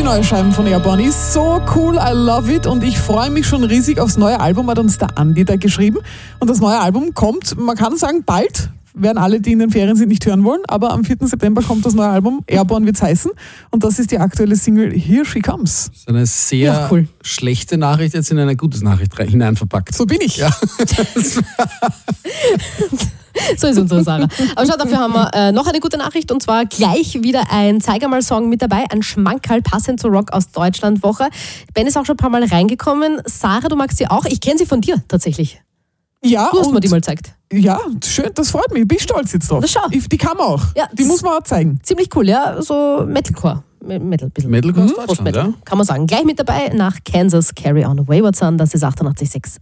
die neue Scheibe von Airborne ist so cool, I love it und ich freue mich schon riesig aufs neue Album, hat uns der Andi da geschrieben. Und das neue Album kommt, man kann sagen, bald. Werden alle, die in den Ferien sind, nicht hören wollen, aber am 4. September kommt das neue Album, Airborne wird's heißen und das ist die aktuelle Single Here She Comes. Das ist eine sehr schlechte Nachricht jetzt in eine gute Nachricht hineinverpackt. So bin ich. Ja. So ist unsere Sarah. Aber schau, dafür haben wir noch eine gute Nachricht und zwar gleich wieder ein Zeigermal-Song mit dabei, ein Schmankerl passend zur Rock aus Deutschland Woche. Ben ist auch schon ein paar Mal reingekommen. Sarah, du magst sie auch. Ich kenne sie von dir tatsächlich. Ja, du hast mir die mal gezeigt. Ja, schön, das freut mich. Ich bin stolz jetzt drauf. Das schau. Die kann man auch. Ja, die muss man auch zeigen. Ziemlich cool, ja. So Metalcore. Bisschen. Metalcore aus Deutschland, ja. Kann man sagen. Gleich mit dabei nach Kansas, Carry On Wayward Son. Das ist 88,6